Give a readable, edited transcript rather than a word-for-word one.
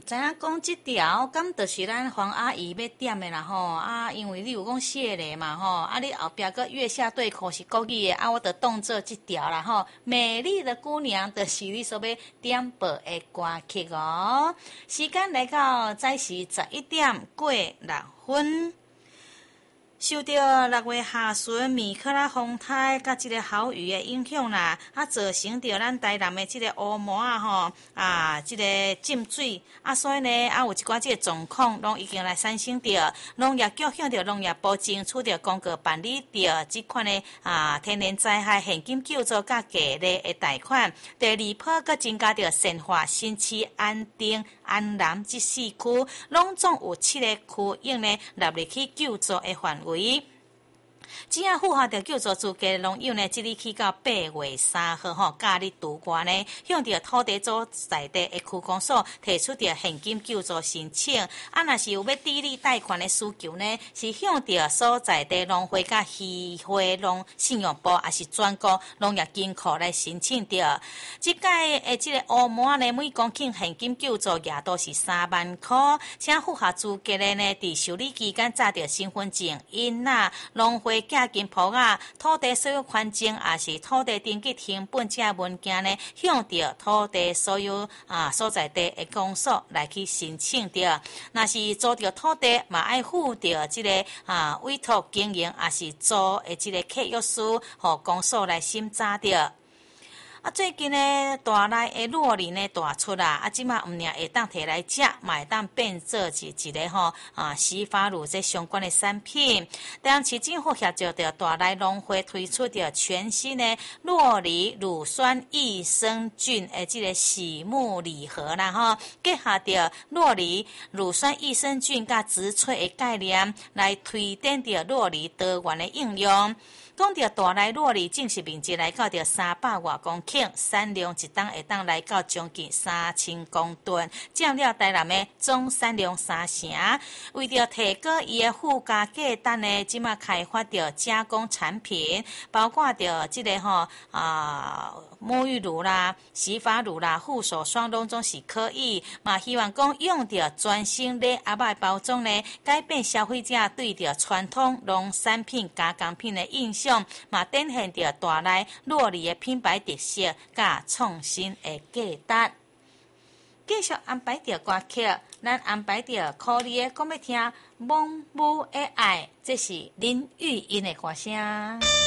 知影讲即条，敢就是咱黄阿姨要点的啦吼啊，因为你有讲谢礼嘛吼，啊你后壁个月下对口是国语的，啊我就当做即条啦吼。美丽的姑娘，就是你所要点播的歌曲哦。时间来到早时11:过6分。受到6月下旬米克拉风台甲即个豪雨的影响啦，造成着咱台南的即个乌毛即个浸水所以呢有一寡即个状况，拢已经来产生着。农业局向着农业部争取着公告办理着即款的天然灾害现金救助甲价励的贷款。第二波阁增加着善化、新市、安定、安南这4区，拢总有7个区域呢纳入去救助的范围。只要符合着救助资格的农友呢，即日起到8月3号假日除外呢，向着土地所在地的区公所提出着现金救助申请。若是有要抵利贷款的需求呢，是向着所在地农会甲渔会农信用部，也是全国农业金库来申请着。即届的即个乌毛呢，每公顷现金救助额度是3万块，请符合资格的呢，伫受理期间载着身份证、印仔、农会价金簿土地所有权证，也是土地登记成本这文件呢，向着土地所有所在地的公所来去申请着。若是租着土地，嘛爱附着即个委托经营，也是租的即个契约书，互公所来审查着。最近呢，大内的酪梨呢大出啦，即马毋尔会当摕来食，嘛会当变做一个洗发乳这相关的产品。台南市政府协助着大内农会推出着全新的酪梨乳酸益生菌的即个洗沐礼盒啦吼，结合着酪梨乳酸益生菌甲植萃的概念，来推展着酪梨多元的应用。讲到大内酪梨正式面积来到着300多公顷，产量一当会当来到将近3000公吨，占了台南的总产量3成。为着提高伊的附加价值呢，即马开发着加工产品，包括着即个沐浴乳啦、洗发乳啦、护手霜拢总是可以。嘛，希望讲用着全新礼盒的包装呢，改变消费者对着传统农产品加工品的印象。嘛，展现着大内酪梨的品牌特色甲创新的价值。继续安排着歌曲，咱安排着可莉的讲要听《蒙母的爱》，这是林玉英的歌声。